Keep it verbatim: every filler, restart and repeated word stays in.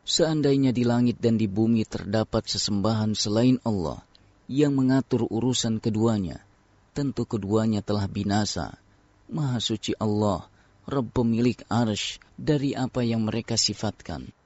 Seandainya di langit dan di bumi terdapat sesembahan selain Allah yang mengatur urusan keduanya, tentu keduanya telah binasa. Maha suci Allah, Rabb pemilik arsy, dari apa yang mereka sifatkan.